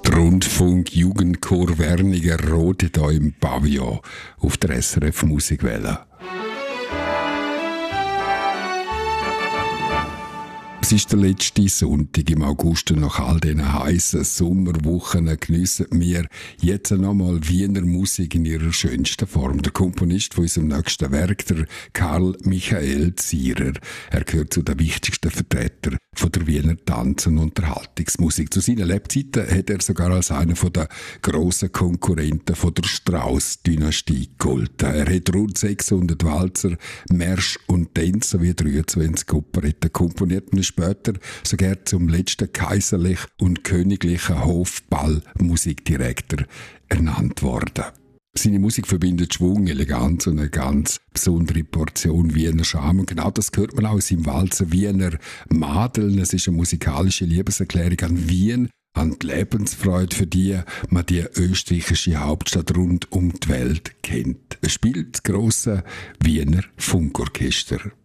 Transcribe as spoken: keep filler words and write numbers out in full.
Der Rundfunk-Jugendchor Werniger rodet hier im Pavillon auf der S R F Musikwelle. Es ist der letzte Sonntag im August und nach all diesen heissen Sommerwochen geniessen wir jetzt nochmal Wiener Musik in ihrer schönsten Form. Der Komponist von unserem nächsten Werk, der Karl Michael Zierer. Er gehört zu den wichtigsten Vertretern von der Wiener Tanz- und Unterhaltungsmusik. Zu seinen Lebzeiten hat er sogar als einer der grossen Konkurrenten von der Strauss-Dynastie gegolten. Er hat rund sechshundert Walzer, Märsch und Tänze sowie dreiundzwanzig Operetten komponiert und später sogar zum letzten kaiserlichen und königlichen Hofball-Musikdirektor ernannt worden. Seine Musik verbindet Schwung, Eleganz und eine ganz besondere Portion Wiener Charme. Und genau das hört man auch in seinem Walzer Wiener Madeln. Es ist eine musikalische Liebeserklärung an Wien, an die Lebensfreude, für die man die österreichische Hauptstadt rund um die Welt kennt. Es spielt das grosse Wiener Funkorchester.